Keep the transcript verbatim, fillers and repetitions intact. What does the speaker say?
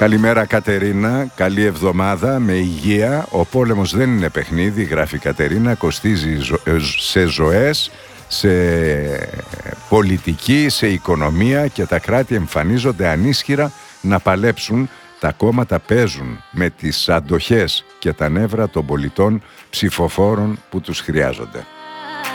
Καλημέρα Κατερίνα, καλή εβδομάδα, με υγεία. Ο πόλεμος δεν είναι παιχνίδι, γράφει η Κατερίνα, κοστίζει σε ζωές, σε πολιτική, σε οικονομία και τα κράτη εμφανίζονται ανίσχυρα να παλέψουν. Τα κόμματα παίζουν με τις αντοχές και τα νεύρα των πολιτών ψηφοφόρων που τους χρειάζονται.